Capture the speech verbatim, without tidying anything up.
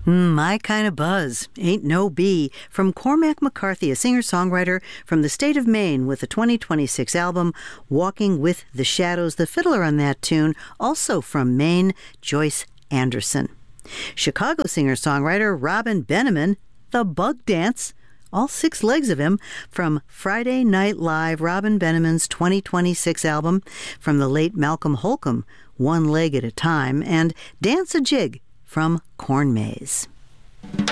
Mm, My Kind of Buzz, Ain't No Bee, from Cormac McCarthy, a singer-songwriter from the state of Maine with the twenty twenty-six album Walking with the Shadows. The fiddler on that tune, also from Maine, Joyce Anderson. Chicago singer-songwriter Robin Benneman, The Bug Dance, all six legs of him, from Friday Night Live, Robin Benneman's twenty twenty-six album, from the late Malcolm Holcomb, One Leg at a Time, and Dance a Jig from Corn Maze.